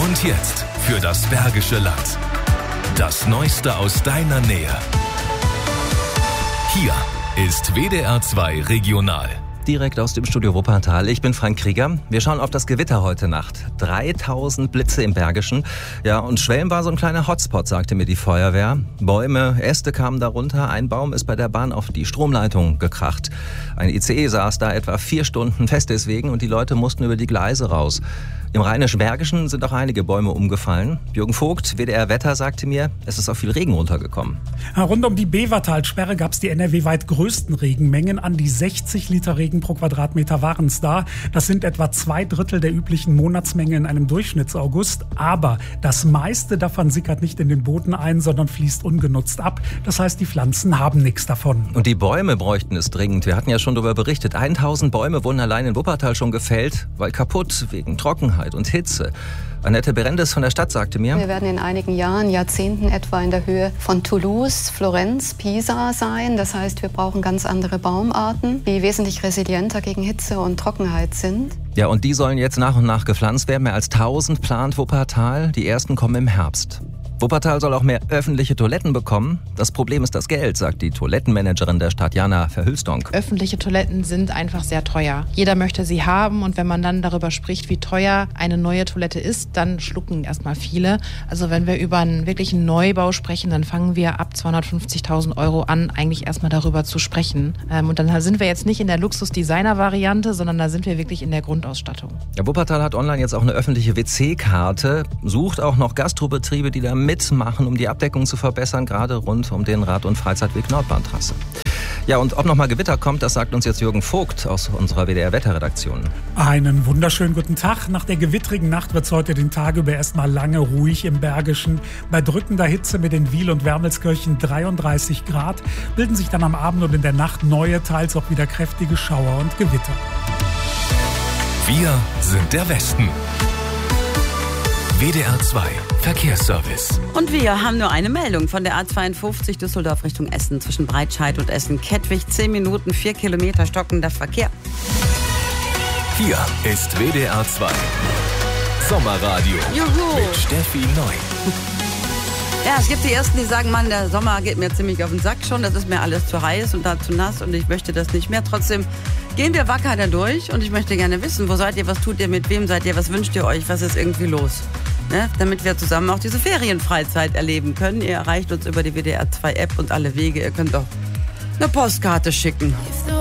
Und jetzt für das Bergische Land. Das Neueste aus deiner Nähe. Hier ist WDR 2 Regional. Direkt aus dem Studio Wuppertal. Ich bin Frank Krieger. Wir schauen auf das Gewitter heute Nacht. 3000 Blitze im Bergischen. Ja, und Schwelm war so ein kleiner Hotspot, sagte mir die Feuerwehr. Bäume, Äste kamen darunter. Ein Baum ist bei der Bahn auf die Stromleitung gekracht. Ein ICE saß da etwa 4 Stunden fest deswegen und die Leute mussten über die Gleise raus. Im Rheinisch-Bergischen sind auch einige Bäume umgefallen. Jürgen Vogt, WDR Wetter, sagte mir, es ist auch viel Regen runtergekommen. Rund um die Bevertalsperre gab es die NRW-weit größten Regenmengen. An die 60 Liter Regen pro Quadratmeter waren es da. Das sind etwa 2/3 der üblichen Monatsmenge in einem Durchschnittsaugust. Aber das meiste davon sickert nicht in den Boden ein, sondern fließt ungenutzt ab. Das heißt, die Pflanzen haben nichts davon. Und die Bäume bräuchten es dringend. Wir hatten ja schon darüber berichtet. 1000 Bäume wurden allein in Wuppertal schon gefällt, weil kaputt wegen Trockenheit und Hitze. Annette Berendes von der Stadt sagte mir: Wir werden in einigen Jahren, Jahrzehnten etwa in der Höhe von Toulouse, Florenz, Pisa sein. Das heißt, wir brauchen ganz andere Baumarten, die wesentlich resilienter gegen Hitze und Trockenheit sind. Ja, und die sollen jetzt nach und nach gepflanzt werden. Mehr als 1000 plant Wuppertal. Die ersten kommen im Herbst. Wuppertal soll auch mehr öffentliche Toiletten bekommen. Das Problem ist das Geld, sagt die Toilettenmanagerin der Stadt Jana Verhülstonk. Öffentliche Toiletten sind einfach sehr teuer. Jeder möchte sie haben und wenn man dann darüber spricht, wie teuer eine neue Toilette ist, dann schlucken erstmal viele. Also wenn wir über einen wirklichen Neubau sprechen, dann fangen wir ab 250.000 € an, eigentlich erstmal darüber zu sprechen. Und dann sind wir jetzt nicht in der Luxus-Designer-Variante, sondern da sind wir wirklich in der Grundausstattung. Ja, Wuppertal hat online jetzt auch eine öffentliche WC-Karte, sucht auch noch Gastrobetriebe, die da mitmachen, um die Abdeckung zu verbessern, gerade rund um den Rad- und Freizeitweg Nordbahntrasse. Ja, und ob nochmal Gewitter kommt, das sagt uns jetzt Jürgen Vogt aus unserer WDR-Wetterredaktion. Einen wunderschönen guten Tag. Nach der gewittrigen Nacht wird es heute den Tag über erstmal lange ruhig im Bergischen. Bei drückender Hitze mit den Wiel- und Wermelskirchen 33 Grad bilden sich dann am Abend und in der Nacht neue, teils auch wieder kräftige Schauer und Gewitter. Wir sind der Westen. WDR 2 Verkehrsservice. Und wir haben nur eine Meldung von der A52 Düsseldorf Richtung Essen zwischen Breitscheid und Essen-Kettwig. 10 Minuten, 4 Kilometer stockender Verkehr. Hier ist WDR 2 Sommerradio. Juhu. Mit Steffi Neu. Ja, es gibt die Ersten, die sagen, Mann, der Sommer geht mir ziemlich auf den Sack schon. Das ist mir alles zu heiß und da zu nass und ich möchte das nicht mehr. Trotzdem gehen wir wacker da durch und ich möchte gerne wissen, wo seid ihr, was tut ihr, mit wem seid ihr, was wünscht ihr euch, was ist irgendwie los? Ne? Damit wir zusammen auch diese Ferienfreizeit erleben können. Ihr erreicht uns über die WDR 2 App und alle Wege. Ihr könnt auch eine Postkarte schicken.